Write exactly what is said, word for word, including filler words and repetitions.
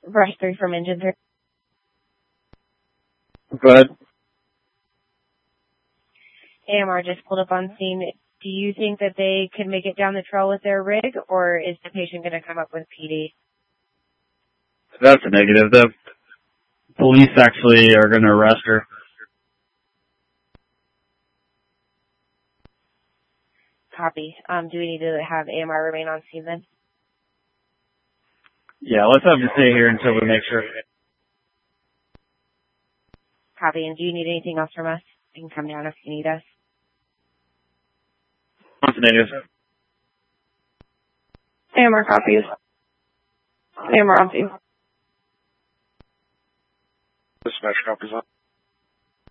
Brush three from engine three. Go ahead. A M R just pulled up on scene. Do you think that they can make it down the trail with their rig, or is the patient going to come up with P D? That's a negative. The police actually are going to arrest her. Copy. Um, do we need to have A M R remain on scene then? Yeah, let's have him stay here until we make sure. Copy. And do you need anything else from us? You can come down if you need us. That's a negative. A M R copies. A M R on scene. Dispatch copies on.